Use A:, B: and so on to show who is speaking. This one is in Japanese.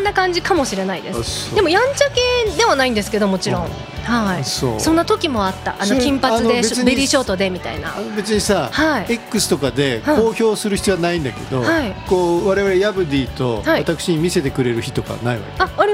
A: な感じかもしれないで
B: あ
A: す。
B: そう
A: でもやんちゃ系ではないんですけど、もちろん、はい、そんな時もあった。
B: それ
A: 金髪で
B: 別に
A: ベリーショートでみたいな。
B: 別にさ、
A: はい
B: X とかで公表する必要はないんだけど、
A: はい
B: こう我々ヤブディと
A: はい
B: 私に見せてくれる日とかないわけ、
A: あり